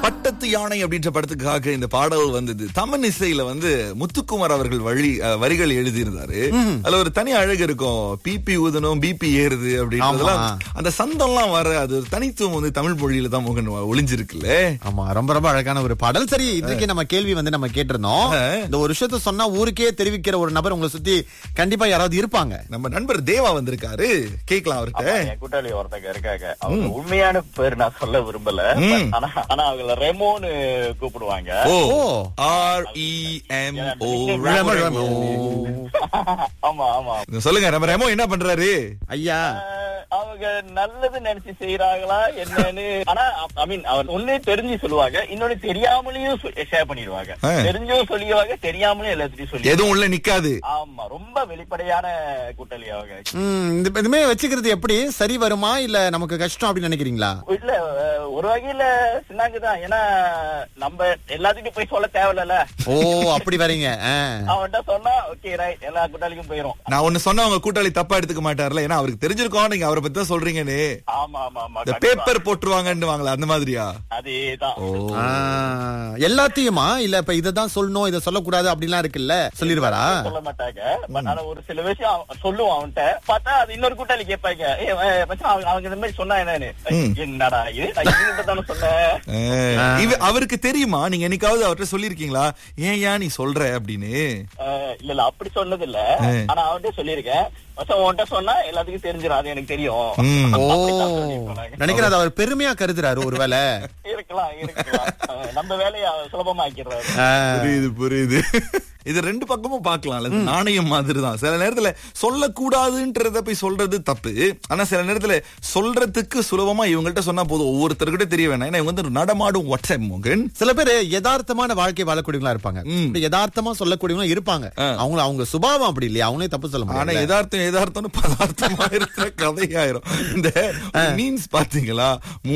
பட்டத்து யானை அப்படின்ற படத்துக்காக இந்த பாடல் வந்தது. தமிழ் இசையில முத்துக்குமார் அவர்கள் வரிகள் எழுதியிருந்தாரு. அதுல ஒரு தனி அழகு இருக்கும். பிபி ஊதணும், பிபி ஏறுது அப்படின்றதெல்லாம் அந்த சந்தம்லாம் வர அது ஒரு தனித்துவம் தமிழ் மொழியில தான் மோகன் ஒளிஞ்சிருக்குல்ல. ஆமா, ரொம்ப ரொம்ப அழகான ஒரு பாடல். சரி, இன்றைக்கு நம்ம கேள்வி நம்ம கேட்டிருந்தோம். இந்த ஒரு விஷயத்த சொன்னா ஊருக்கே தெரிவிக்கிற ஒரு நபர் உங்களை சுத்தி கண்டிப்பா யாராவது இருப்பாங்க. நம்ம நண்பர் தேவா வந்திருக்காரு, கேட்கலாம் அவர்கிட்ட. கூட்டாளி ஒருத்தங்க இருக்காங்க. அவங்க உண்மையான பேர் நான் சொல்ல விரும்பல. ஆனா அவங்கள ரெமோன்னு கூப்பிடுவாங்க. REMO. ஆமா ஆமா, சொல்லுங்க. நம்ம ரெமோ என்ன பண்றாரு ஐயா? அவங்க நல்லது நினைச்சு செய்யறாங்களா என்னன்னு. ஆனா அவர் ஒண்ணு தெரிஞ்சு சொல்லுவாங்க, இன்னொன்னு தெரியாமலையும் ஷேர் பண்ணிடுவாங்க. தெரிஞ்சும் சொல்லிடுவாங்க, தெரியாமலும் எல்லாத்தையும் சொல்லி எதுவும் உள்ள நிக்காது. ஆமா, ரொம்ப வெளிப்படையான கூட்டாளி அவங்க. இதுமே வச்சுக்கிறது எப்படி சரி வருமா, இல்ல நமக்கு கஷ்டம் அப்படின்னு நினைக்கிறீங்களா? இல்ல, ஒரு வகையில சின்னாங்கதான். ஏன்னா நம்ம எல்லாத்துக்கும் போய் சொல்ல தேவையில்ல. ஓ, அப்படி வரீங்க. அவன்கிட்ட சொன்னா ஓகே ரைட், எல்லா கூட்டாளிக்கும் போயிரும். நான் ஒண்ணு சொன்னா அவங்க கூட்டாளி தப்பா எடுத்துக்க மாட்டார்ல, ஏன்னா அவருக்கு தெரிஞ்சிருக்கோம் நீங்க அவரை பத்தி தான் சொல்றீங்கன்னு. ஆமா ஆமா ஆமா, பேப்பர் போட்டுருவாங்கன்னு வாங்களா, அந்த மாதிரியா? அதேதான். எல்லாத்தையுமா இல்ல இப்ப இததான் சொல்லணும், இதை சொல்லக்கூடாது அப்படிலாம் இருக்குல்ல, சொல்லிடுவாரா? சொல்ல மாட்டாங்க. ஆனா ஒரு சில விஷயம் சொல்லுவோம் அவன்கிட்ட, பார்த்தா அது இன்னொரு கூட்டாளி கேட்பாங்க, அவங்க இந்த மாதிரி சொன்னா என்னன்னு. என்னடா இது, தானே சொன்னேன். அவருக்கு தெரியுமா? நீங்க என்னைக்காவது அவர்கிட்ட சொல்லிருக்கீங்களா, ஏன் நீ சொல்ற அப்படின்னு? இல்ல அப்படி சொன்னது இல்ல. ஆனா அவன்கிட்ட சொல்லியிருக்கேன், உன்கிட்ட சொன்னா எல்லாத்துக்கும் தெரிஞ்சிடும், அது எனக்கு தெரியும். நினைக்கிறேன் அவர் பெருமையா கருதுறாரு. ஒருவேளை இருக்கலாம் இருக்கலாம், நம்ம வேலையை சுலபமா ஆக்கிடுறாரு. புரியுது புரியுது. இது ரெண்டு பக்கமும் பாக்கலாம். நாணயம் மாதிரி தான். சில நேரத்துல சொல்லக்கூடாதுன்றத போய் சொல்றது தப்பு. ஆனா சில நேரத்துல சொல்றதுக்கு சுலபமா இவங்கள்ட்ட சொன்னா போதும், ஒவ்வொருத்தருக்கிட்ட தெரிய வேணாம். ஏன்னா இவங்க நடமாடும் வாட்ஸ்அப் மோகன். சில பேர் யதார்த்தமான வாழ்க்கை வாழக்கூடியவங்களா இருப்பாங்க, யதார்த்தமா சொல்லக்கூடியவங்க இருப்பாங்க. அவங்க சுபாவம் அப்படி இல்லையா, அவங்களே தப்பு சொல்ல முடியும். ஆனா யதார்த்தம் பதார்த்தமா இருக்கிற கதையாயிரும். இந்த மீன்ஸ் பாத்தீங்களா,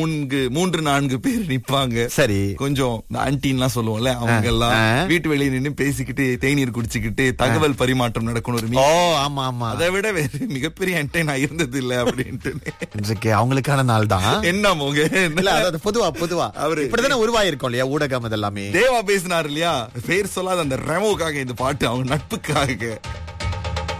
3-4 பேர் நிப்பாங்க. சரி, கொஞ்சம் ஆன்டின்லாம் சொல்லுவோம்ல, அவங்க எல்லாம் வீட்டு வெளியே நின்று பேசிக்கிட்டு தேநீர் குடிச்சுக்கிட்டு தகவல் பரிமாற்றம் நடக்கணும். ஆமா ஆமா, அதை விட வேற மிகப்பெரிய என்டர்டெயின் ஆயிருந்தது இல்ல அப்படின்ட்டு. இன்றைக்கு அவங்களுக்கான நாள் தான். என்ன மோக, பொதுவா அவரு இப்படிதானே உருவாயிருக்கும் இல்லையா ஊடகம். இதெல்லாமே தேவா பேசினார் இல்லையா, பேர் சொல்லாத அந்த ரெமோக்காக இந்த பாட்டு, அவங்க நட்புக்காக.